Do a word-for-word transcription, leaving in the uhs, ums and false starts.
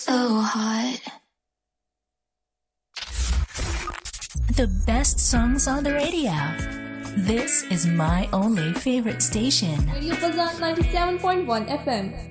So hot. The best songs on the radio. This is my only favorite station. Radio Fazan ninety-seven point one F M.